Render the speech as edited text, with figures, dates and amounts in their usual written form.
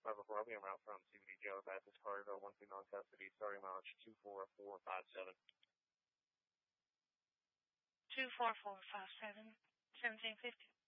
Bravo Robbie, en route from CBD Jail Baptist Carterville, 1 female in custody, starting mileage 24457. 24457, 1750.